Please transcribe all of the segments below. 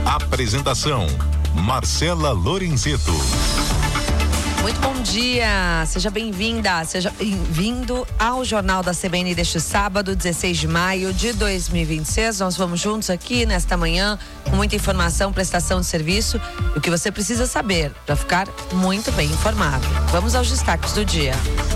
Apresentação: Marcela Lorenzetto. Muito bom dia, seja bem-vinda, seja bem-vindo ao Jornal da CBN deste sábado, 16 de maio de 2026. Nós vamos juntos aqui nesta manhã com muita informação, prestação de serviço e o que você precisa saber para ficar muito bem informado. Vamos aos destaques do dia.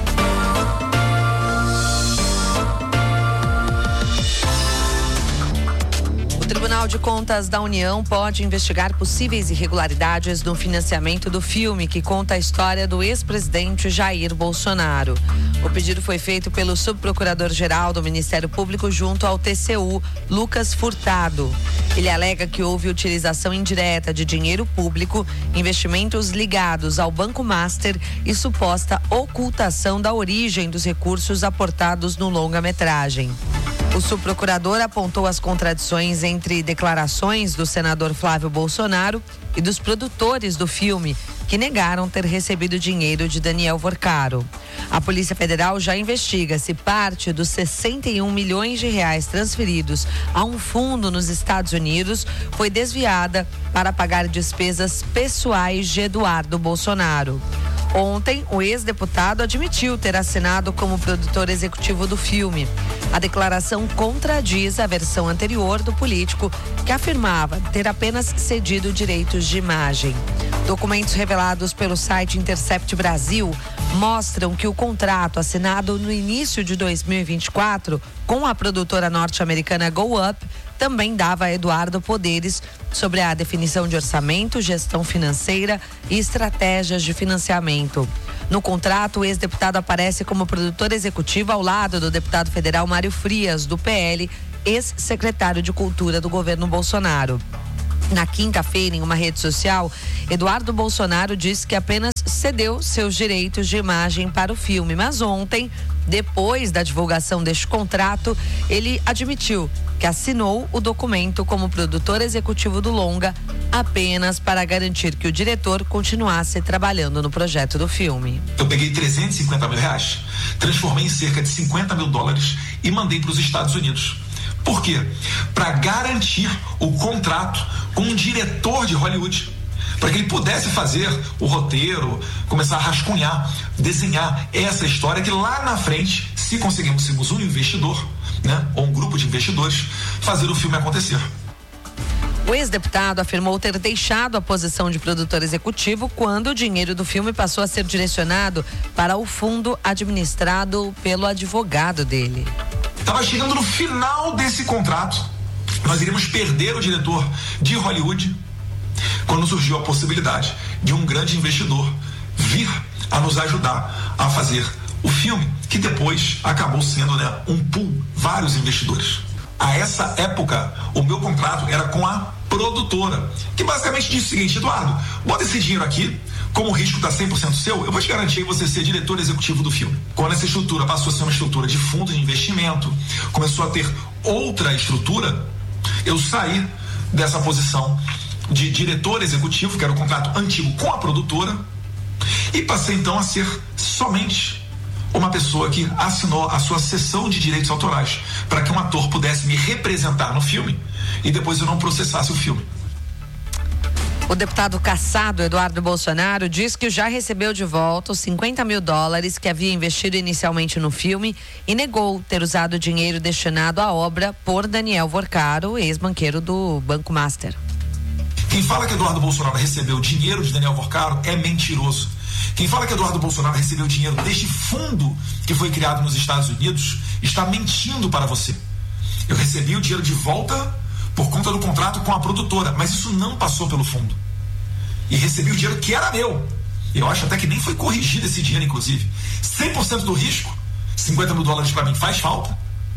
O Tribunal de Contas da União pode investigar possíveis irregularidades no financiamento do filme que conta a história do ex-presidente Jair Bolsonaro. O pedido foi feito pelo subprocurador-geral do Ministério Público junto ao TCU, Lucas Furtado. Ele alega que houve utilização indireta de dinheiro público, investimentos ligados ao Banco Master e suposta ocultação da origem dos recursos aportados no longa-metragem. O subprocurador apontou as contradições entre declarações do senador Flávio Bolsonaro e dos produtores do filme, que negaram ter recebido dinheiro de Daniel Vorcaro. A Polícia Federal já investiga se parte dos 61 milhões de reais transferidos a um fundo nos Estados Unidos foi desviada para pagar despesas pessoais de Eduardo Bolsonaro. Ontem, o ex-deputado admitiu ter assinado como produtor executivo do filme. A declaração contradiz a versão anterior do político, que afirmava ter apenas cedido direitos de imagem. Documentos revelados pelo site Intercept Brasil mostram que o contrato assinado no início de 2024 com a produtora norte-americana Go Up também dava a Eduardo poderes sobre a definição de orçamento, gestão financeira e estratégias de financiamento. No contrato, o ex-deputado aparece como produtor executivo ao lado do deputado federal Mário Frias, do PL, ex-secretário de Cultura do governo Bolsonaro. Na quinta-feira, em uma rede social, Eduardo Bolsonaro disse que apenas cedeu seus direitos de imagem para o filme, mas ontem, depois da divulgação deste contrato, ele admitiu que assinou o documento como produtor executivo do longa apenas para garantir que o diretor continuasse trabalhando no projeto do filme. Eu peguei 350 mil reais, transformei em cerca de 50 mil dólares e mandei para os Estados Unidos. Por quê? Para garantir o contrato com um diretor de Hollywood, para que ele pudesse fazer o roteiro, começar a rascunhar, desenhar essa história que lá na frente, se conseguirmos um investidor, né, ou um grupo de investidores, fazer o filme acontecer. O ex-deputado afirmou ter deixado a posição de produtor executivo quando o dinheiro do filme passou a ser direcionado para o fundo administrado pelo advogado dele. Estava chegando no final desse contrato, nós iríamos perder o diretor de Hollywood, quando surgiu a possibilidade de um grande investidor vir a nos ajudar a fazer o filme, que depois acabou sendo, né, um pool, vários investidores. A essa época, o meu contrato era com a produtora, que basicamente disse o seguinte: Eduardo, bota esse dinheiro aqui, como o risco está 100% seu, eu vou te garantir você ser diretor executivo do filme. Quando essa estrutura passou a ser uma estrutura de fundo de investimento, começou a ter outra estrutura, eu saí dessa posição de diretor executivo, que era o contrato antigo com a produtora, e passei então a ser somente uma pessoa que assinou a sua cessão de direitos autorais para que um ator pudesse me representar no filme e depois eu não processasse o filme. O deputado cassado Eduardo Bolsonaro diz que já recebeu de volta os 50 mil dólares que havia investido inicialmente no filme e negou ter usado o dinheiro destinado à obra por Daniel Vorcaro, ex-banqueiro do Banco Master. Quem fala que Eduardo Bolsonaro recebeu dinheiro de Daniel Vorcaro é mentiroso. Quem fala que Eduardo Bolsonaro recebeu dinheiro deste fundo que foi criado nos Estados Unidos está mentindo para você. Eu recebi o dinheiro de volta por conta do contrato com a produtora, mas isso não passou pelo fundo. E recebi o dinheiro que era meu. Eu acho até que nem foi corrigido esse dinheiro, inclusive. 100% do risco, 50 mil dólares para mim faz falta.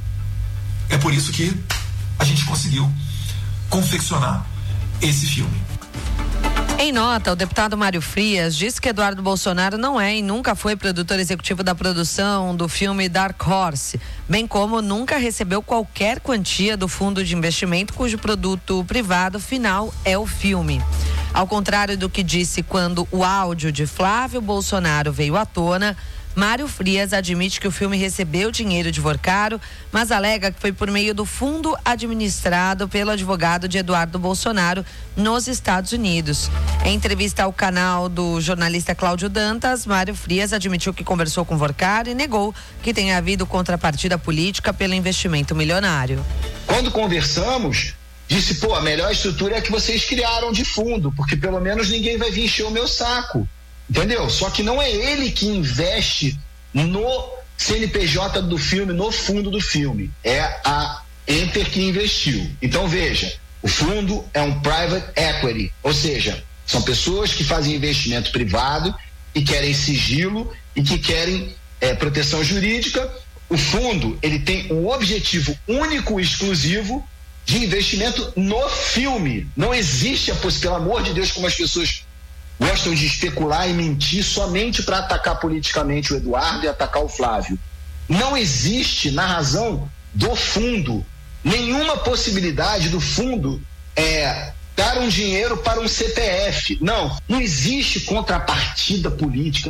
É por isso que a gente conseguiu confeccionar esse filme. Em nota, o deputado Mário Frias disse que Eduardo Bolsonaro não é e nunca foi produtor executivo da produção do filme Dark Horse, bem como nunca recebeu qualquer quantia do fundo de investimento cujo produto privado final é o filme. Ao contrário do que disse quando o áudio de Flávio Bolsonaro veio à tona, Mário Frias admite que o filme recebeu dinheiro de Vorcaro, mas alega que foi por meio do fundo administrado pelo advogado de Eduardo Bolsonaro nos Estados Unidos. Em entrevista ao canal do jornalista Cláudio Dantas, Mário Frias admitiu que conversou com Vorcaro e negou que tenha havido contrapartida política pelo investimento milionário. Quando conversamos, disse, a melhor estrutura é a que vocês criaram de fundo, porque pelo menos ninguém vai vir encher o meu saco, entendeu? Só que não é ele que investe no CNPJ do filme, no fundo do filme, é a Enter que investiu. Então veja, o fundo é um private equity, ou seja, são pessoas que fazem investimento privado e querem sigilo e que querem proteção jurídica. O fundo, ele tem um objetivo único e exclusivo de investimento no filme. Não existe pelo amor de Deus, como as pessoas gostam de especular e mentir somente para atacar politicamente o Eduardo e atacar o Flávio. Não existe, na razão do fundo, nenhuma possibilidade do fundo dar um dinheiro para um CPF. Não existe contrapartida política.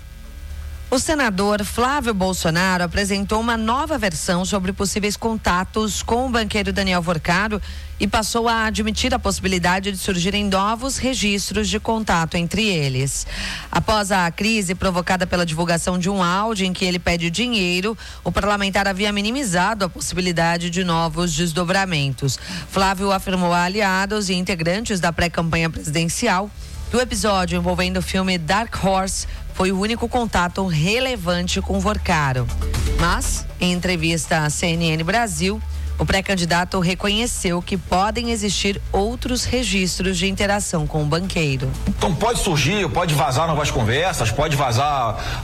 O senador Flávio Bolsonaro apresentou uma nova versão sobre possíveis contatos com o banqueiro Daniel Vorcaro e passou a admitir a possibilidade de surgirem novos registros de contato entre eles. Após a crise provocada pela divulgação de um áudio em que ele pede dinheiro, o parlamentar havia minimizado a possibilidade de novos desdobramentos. Flávio afirmou a aliados e integrantes da pré-campanha presidencial que o episódio envolvendo o filme Dark Horse foi o único contato relevante com Vorcaro. Mas, em entrevista à CNN Brasil, o pré-candidato reconheceu que podem existir outros registros de interação com o banqueiro. Então pode surgir, pode vazar novas conversas, pode vazar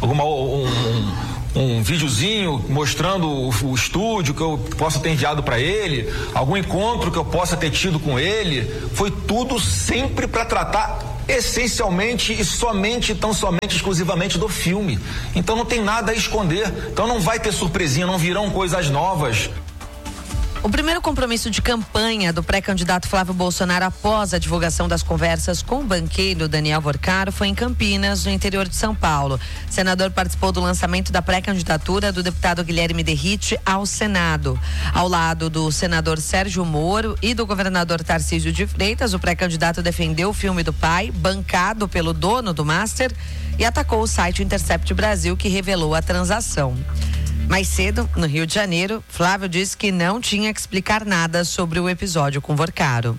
um videozinho mostrando o estúdio que eu possa ter enviado para ele, algum encontro que eu possa ter tido com ele. Foi tudo sempre para tratar essencialmente e somente, tão somente, exclusivamente do filme. Então não tem nada a esconder. Então não vai ter surpresinha, não virão coisas novas. O primeiro compromisso de campanha do pré-candidato Flávio Bolsonaro após a divulgação das conversas com o banqueiro Daniel Vorcaro foi em Campinas, no interior de São Paulo. O senador participou do lançamento da pré-candidatura do deputado Guilherme Derrite ao Senado. Ao lado do senador Sérgio Moro e do governador Tarcísio de Freitas, o pré-candidato defendeu o filme do pai, bancado pelo dono do Master, e atacou o site Intercept Brasil, que revelou a transação. Mais cedo, no Rio de Janeiro, Flávio disse que não tinha que explicar nada sobre o episódio com Vorcaro.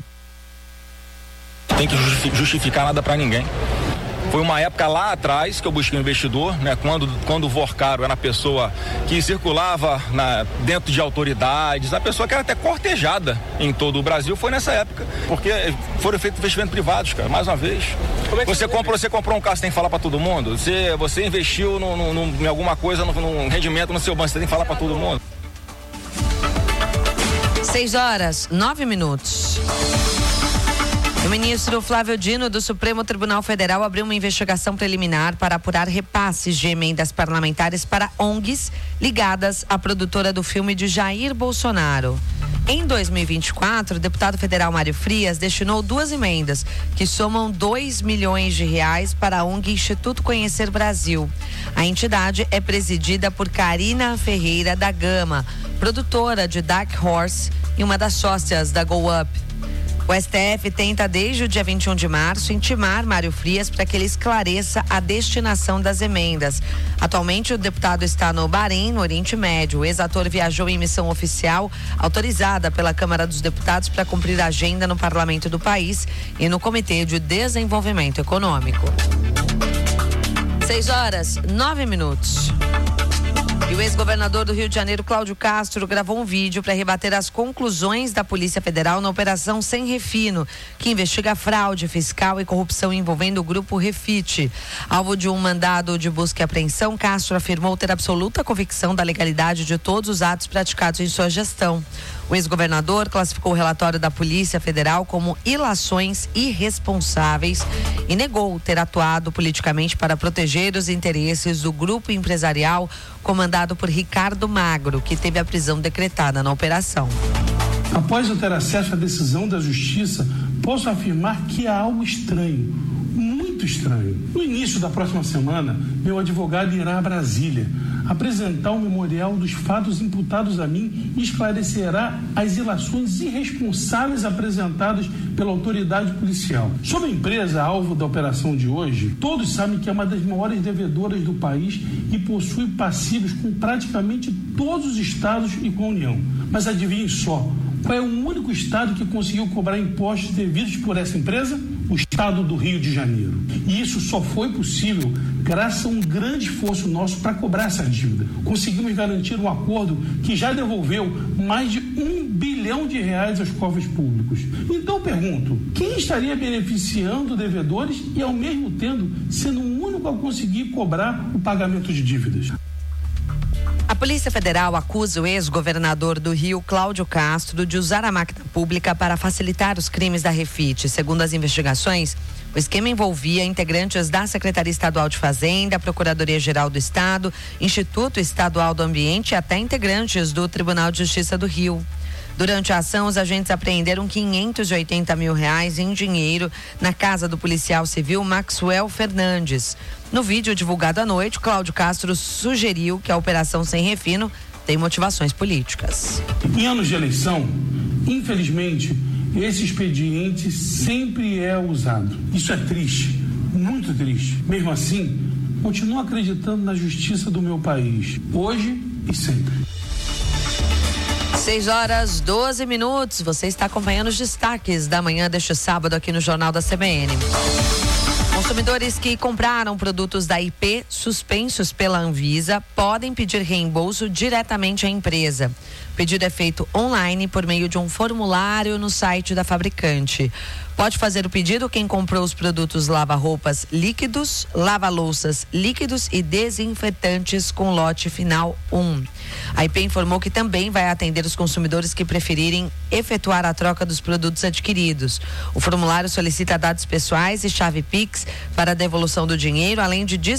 Tem que justificar nada para ninguém. Foi uma época lá atrás que eu busquei um investidor, né? Quando o Vorcaro era a pessoa que circulava dentro de autoridades, a pessoa que era até cortejada em todo o Brasil, foi nessa época. Porque foram feitos investimentos privados, cara, mais uma vez. Você comprou um carro, você tem que falar para todo mundo. Você investiu em alguma coisa, num rendimento no seu banco, você tem que falar para todo mundo. 6:09. O ministro Flávio Dino, do Supremo Tribunal Federal, abriu uma investigação preliminar para apurar repasses de emendas parlamentares para ONGs ligadas à produtora do filme de Jair Bolsonaro. Em 2024, o deputado federal Mário Frias destinou 2 emendas, que somam R$2 milhões para a ONG Instituto Conhecer Brasil. A entidade é presidida por Karina Ferreira da Gama, produtora de Dark Horse e uma das sócias da Go Up. O STF tenta, desde o dia 21 de março, intimar Mário Frias para que ele esclareça a destinação das emendas. Atualmente, o deputado está no Bahrein, no Oriente Médio. O ex-ator viajou em missão oficial, autorizada pela Câmara dos Deputados para cumprir a agenda no parlamento do país e no Comitê de Desenvolvimento Econômico. 6:09. E o ex-governador do Rio de Janeiro, Cláudio Castro, gravou um vídeo para rebater as conclusões da Polícia Federal na Operação Sem Refino, que investiga fraude fiscal e corrupção envolvendo o Grupo Refit. Alvo de um mandado de busca e apreensão, Castro afirmou ter absoluta convicção da legalidade de todos os atos praticados em sua gestão. O ex-governador classificou o relatório da Polícia Federal como ilações irresponsáveis e negou ter atuado politicamente para proteger os interesses do grupo empresarial comandado por Ricardo Magro, que teve a prisão decretada na operação. Após eu ter acesso à decisão da Justiça, posso afirmar que há algo estranho, muito muito estranho. No início da próxima semana, meu advogado irá a Brasília apresentar o memorial dos fatos imputados a mim e esclarecerá as ilações irresponsáveis apresentadas pela autoridade policial. Sobre a empresa alvo da operação de hoje, todos sabem que é uma das maiores devedoras do país e possui passivos com praticamente todos os estados e com a União. Mas adivinhem só, qual é o único estado que conseguiu cobrar impostos devidos por essa empresa? O estado do Rio de Janeiro. E isso só foi possível graças a um grande esforço nosso para cobrar essa dívida. Conseguimos garantir um acordo que já devolveu mais de R$1 bilhão aos cofres públicos. Então eu pergunto, quem estaria beneficiando devedores e ao mesmo tempo sendo o único a conseguir cobrar o pagamento de dívidas? A Polícia Federal acusa o ex-governador do Rio, Cláudio Castro, de usar a máquina pública para facilitar os crimes da Refit. Segundo as investigações, o esquema envolvia integrantes da Secretaria Estadual de Fazenda, Procuradoria-Geral do Estado, Instituto Estadual do Ambiente e até integrantes do Tribunal de Justiça do Rio. Durante a ação, os agentes apreenderam R$580 mil em dinheiro na casa do policial civil Maxwell Fernandes. No vídeo divulgado à noite, Cláudio Castro sugeriu que a operação sem refino tem motivações políticas. Em anos de eleição, infelizmente, esse expediente sempre é usado. Isso é triste, muito triste. Mesmo assim, continuo acreditando na justiça do meu país, hoje e sempre. 6h12. Você está acompanhando os destaques da manhã deste sábado aqui no Jornal da CBN. Consumidores que compraram produtos da IP suspensos pela Anvisa podem pedir reembolso diretamente à empresa. O pedido é feito online por meio de um formulário no site da fabricante. Pode fazer o pedido quem comprou os produtos lava-roupas líquidos, lava-louças líquidos e desinfetantes com lote final 1. A IP informou que também vai atender os consumidores que preferirem efetuar a troca dos produtos adquiridos. O formulário solicita dados pessoais e chave Pix para a devolução do dinheiro, além de